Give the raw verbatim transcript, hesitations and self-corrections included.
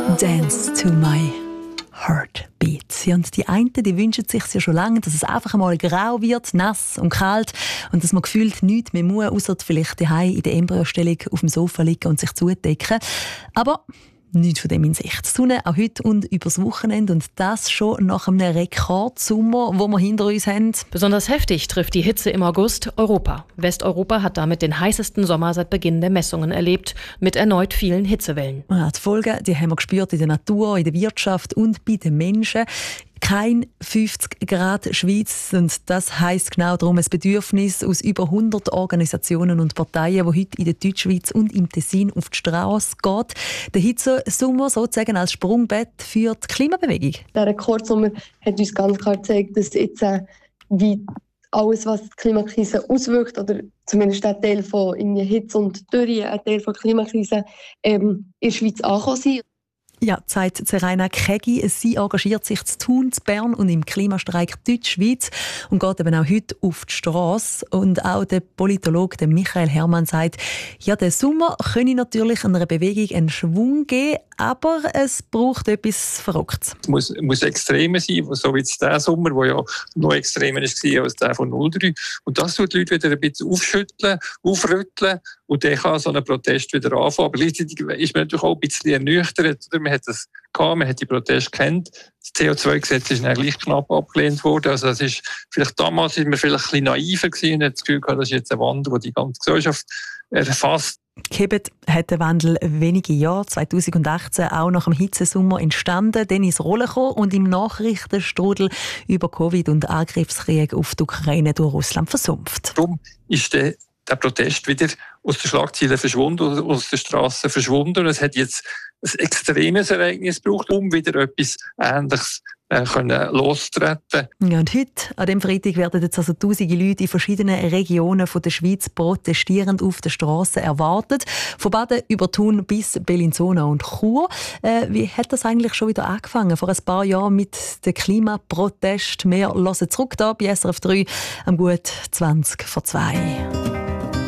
Dance to my Heartbeat. Ja, und die einen, die wünschen sich ja schon lange, dass es einfach einmal grau wird, nass und kalt und dass man gefühlt nichts mehr muss, außer vielleicht daheim in der Embryostellung auf dem Sofa liegen und sich zudecken. Aber nichts von dem in Sicht. Die Sonne auch heute und übers Wochenende und das schon nach einem Rekordsommer, wo wir hinter uns haben. Besonders heftig trifft die Hitze im August Europa. Westeuropa hat damit den heißesten Sommer seit Beginn der Messungen erlebt, mit erneut vielen Hitzewellen. Ja, die Folgen die haben wir gespürt in der Natur, in der Wirtschaft und bei den Menschen. Kein fünfzig Grad Schweiz und das heisst genau darum ein Bedürfnis aus über hundert Organisationen und Parteien, die heute in der Deutschschweiz und im Tessin auf die Straße geht. Der Hitzesommer sozusagen als Sprungbett für die Klimabewegung. Der Rekordsommer hat uns ganz klar gezeigt, dass jetzt äh, wie alles, was die Klimakrise auswirkt, oder zumindest der Teil von irgendwie Hitze und Dürre, ein Teil von der Klimakrise, ähm, in der Schweiz angekommen sind. Ja, sagt Seraina Kegi. Sie engagiert sich zu Thun, zu Bern und im Klimastreik Deutschschweiz und geht eben auch heute auf die Straße. Und auch der Politologe der Michael Hermann sagt, ja, der Sommer könne natürlich einer Bewegung einen Schwung geben, aber es braucht etwas Verrücktes. Es muss, muss extremer sein, so wie jetzt der Sommer, der ja noch extremer war als der von null drei. Und das tut die Leute wieder ein bisschen aufschütteln, aufrütteln und dann kann so ein Protest wieder anfangen. Aber gleichzeitig ist man natürlich auch ein bisschen ernüchtert. Man hat das gehabt, man hat die Proteste kennt. Das C O zwei Gesetz ist dann gleich knapp abgelehnt worden. Also es ist, vielleicht damals sind wir vielleicht ein bisschen naiver gewesen und hat das Gefühl gehabt, das ist jetzt ein Wandel, der die ganze Gesellschaft erfasst. Gehebt hat der Wandel wenige Jahre, zweitausendachtzehn, auch nach dem Hitzesommer entstanden, dann ins Rollen gekommen und im Nachrichtenstrudel über Covid und Angriffskrieg auf die Ukraine durch Russland versumpft. Darum ist der, der Protest wieder aus den Schlagzeilen verschwunden, aus den Straßen verschwunden. Und es hat jetzt ein extremes Ereignis gebraucht, um wieder etwas Ähnliches äh, können loszutreten. Ja, und heute, an diesem Freitag, werden jetzt also tausende Leute in verschiedenen Regionen von der Schweiz protestierend auf den Strassen erwartet. Von Baden über Thun bis Bellinzona und Chur. Äh, wie hat das eigentlich schon wieder angefangen? Vor ein paar Jahren mit dem Klimaprotest. Wir hören zurück da bei S R F drei am gut zwanzig vor zwei.